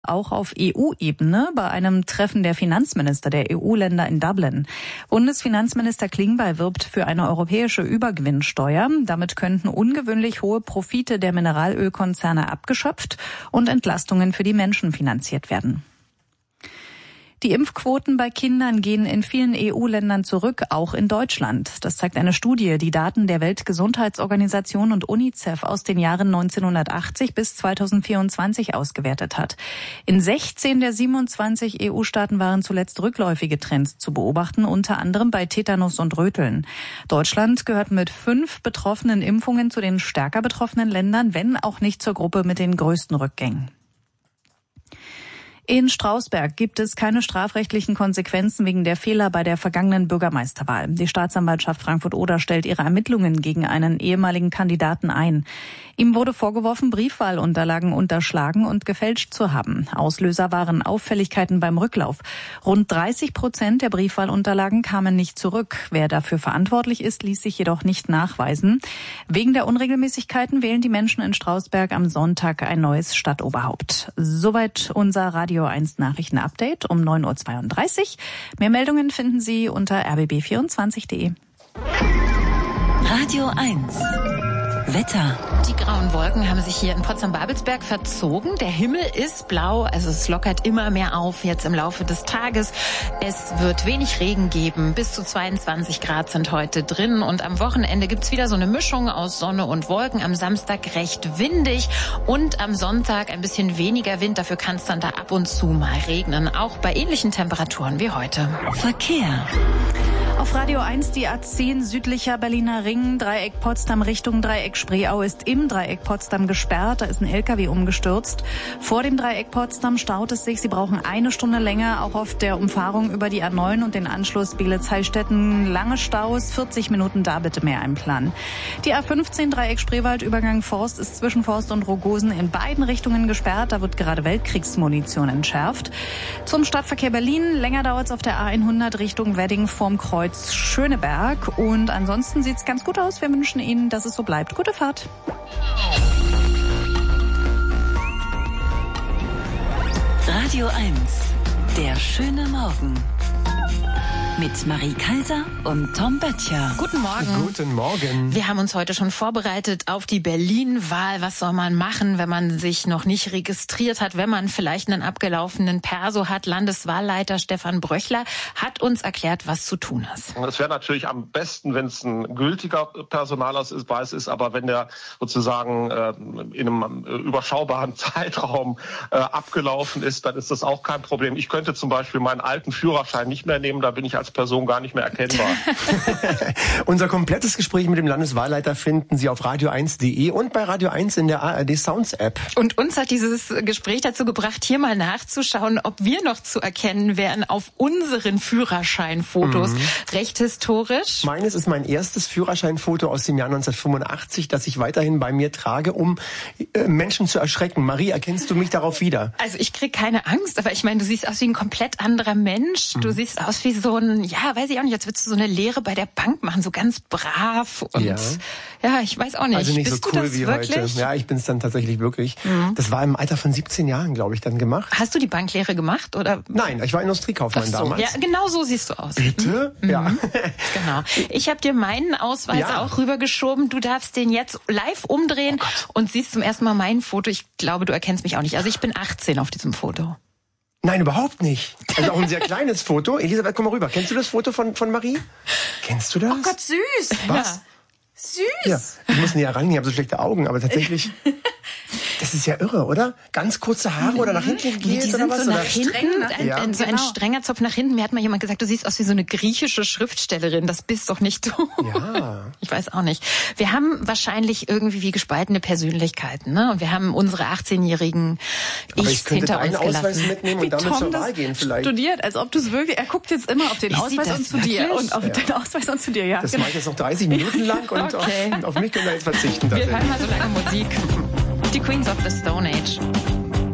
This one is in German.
Auch auf EU-Ebene bei einem Treffen der Finanzminister der EU-Länder in Dublin. Bundesfinanzminister Klingbeil wirbt für eine europäische Übergewinnsteuer. Damit könnten ungewöhnlich hohe Profite der Mineralölkonzerne abgeschöpft und Entlastungen für die Menschen finanziert werden. Die Impfquoten bei Kindern gehen in vielen EU-Ländern zurück, auch in Deutschland. Das zeigt eine Studie, die Daten der Weltgesundheitsorganisation und UNICEF aus den Jahren 1980 bis 2024 ausgewertet hat. In 16 der 27 EU-Staaten waren zuletzt rückläufige Trends zu beobachten, unter anderem bei Tetanus und Röteln. Deutschland gehört mit 5 betroffenen Impfungen zu den stärker betroffenen Ländern, wenn auch nicht zur Gruppe mit den größten Rückgängen. In Strausberg gibt es keine strafrechtlichen Konsequenzen wegen der Fehler bei der vergangenen Bürgermeisterwahl. Die Staatsanwaltschaft Frankfurt-Oder stellt ihre Ermittlungen gegen einen ehemaligen Kandidaten ein. Ihm wurde vorgeworfen, Briefwahlunterlagen unterschlagen und gefälscht zu haben. Auslöser waren Auffälligkeiten beim Rücklauf. Rund 30% der Briefwahlunterlagen kamen nicht zurück. Wer dafür verantwortlich ist, ließ sich jedoch nicht nachweisen. Wegen der Unregelmäßigkeiten wählen die Menschen in Strausberg am Sonntag ein neues Stadtoberhaupt. Soweit unser Radio 1 Nachrichtenupdate um 9.32 Uhr. Mehr Meldungen finden Sie unter rbb24.de. Radio 1 Wetter. Die grauen Wolken haben sich hier in Potsdam-Babelsberg verzogen. Der Himmel ist blau, also es lockert immer mehr auf jetzt im Laufe des Tages. Es wird wenig Regen geben. Bis zu 22 Grad sind heute drin. Und am Wochenende gibt's wieder so eine Mischung aus Sonne und Wolken. Am Samstag recht windig und am Sonntag ein bisschen weniger Wind. Dafür kann es dann da ab und zu mal regnen. Auch bei ähnlichen Temperaturen wie heute. Verkehr. Auf Radio 1 die A10 südlicher Berliner Ring, Dreieck Potsdam Richtung Dreieck Spreeau ist im Dreieck Potsdam gesperrt. Da ist ein LKW umgestürzt. Vor dem Dreieck Potsdam staut es sich. Sie brauchen eine Stunde länger. Auch auf der Umfahrung über die A9 und den Anschluss Bielitz-Heilstätten lange Staus. 40 Minuten da bitte mehr einplanen. Die A15 Dreieck Spreewald Übergang Forst ist zwischen Forst und Rogosen in beiden Richtungen gesperrt. Da wird gerade Weltkriegsmunition entschärft. Zum Stadtverkehr Berlin. Länger dauert es auf der A100 Richtung Wedding vorm Kreuz Schöneberg. Und ansonsten sieht es ganz gut aus. Wir wünschen Ihnen, dass es so bleibt. Gute Fahrt. Radio 1, der schöne Morgen. Mit Marie Kaiser und Tom Böttcher. Guten Morgen. Guten Morgen. Wir haben uns heute schon vorbereitet auf die Berlin-Wahl. Was soll man machen, wenn man sich noch nicht registriert hat, wenn man vielleicht einen abgelaufenen Perso hat? Landeswahlleiter Stefan Bröchler hat uns erklärt, was zu tun ist. Es wäre natürlich am besten, wenn es ein gültiger Personalausweis ist, aber wenn der sozusagen in einem überschaubaren Zeitraum abgelaufen ist, dann ist das auch kein Problem. Ich könnte zum Beispiel meinen alten Führerschein nicht mehr nehmen, da bin ich als Person gar nicht mehr erkennbar. Unser komplettes Gespräch mit dem Landeswahlleiter finden Sie auf radio1.de und bei Radio 1 in der ARD Sounds App. Und uns hat dieses Gespräch dazu gebracht, hier mal nachzuschauen, ob wir noch zu erkennen wären auf unseren Führerscheinfotos. Recht historisch. Meines ist mein erstes Führerscheinfoto aus dem Jahr 1985, das ich weiterhin bei mir trage, um Menschen zu erschrecken. Marie, erkennst du mich darauf wieder? Also ich krieg keine Angst, aber ich meine, du siehst aus wie ein komplett anderer Mensch. Du siehst aus wie so ein, ja, weiß ich auch nicht, als würdest du so eine Lehre bei der Bank machen, so ganz brav und ja ich weiß auch nicht. Also nicht Bist so du cool das wie wirklich? heute. Ja, ich bin es dann tatsächlich wirklich. Das war im Alter von 17 Jahren, glaube ich, dann gemacht. Hast du die Banklehre gemacht oder? Nein, ich war Industriekaufmann damals. Ja, genau so siehst du aus. Bitte? Ja. Genau. Ich habe dir meinen Ausweis auch rübergeschoben. Du darfst den jetzt live umdrehen und siehst zum ersten Mal mein Foto. Ich glaube, du erkennst mich auch nicht. Also ich bin 18 auf diesem Foto. Nein, überhaupt nicht. Also auch ein sehr kleines Foto. Elisabeth, komm mal rüber. Kennst du das Foto von Marie? Kennst du das? Oh Gott, süß. Was? Ja. Süß. Ja, ich muss näher ran, ich habe so schlechte Augen, aber tatsächlich, das ist ja irre, oder? Ganz kurze Haare oder nach hinten gegelt Die oder sind was? so Oder nach hinten, so ein strenger Zopf nach hinten. Mir hat mal jemand gesagt, du siehst aus wie so eine griechische Schriftstellerin. Das bist doch nicht du. Ja. Ich weiß auch nicht. Wir haben wahrscheinlich irgendwie wie gespaltene Persönlichkeiten, ne? Und wir haben unsere 18-jährigen Ich könnte hinter deinen uns gelassen. Ausweis mitnehmen und damit zur Wahl gehen vielleicht. Studiert, als ob du es wirklich, er guckt jetzt immer auf den Ausweis und zu dir und auf den Ausweis und zu dir, ja. Das mache ich jetzt noch 30 Minuten lang und auf mich können wir jetzt verzichten. Wir hören mal so lange Musik. Die Queens of the Stone Age.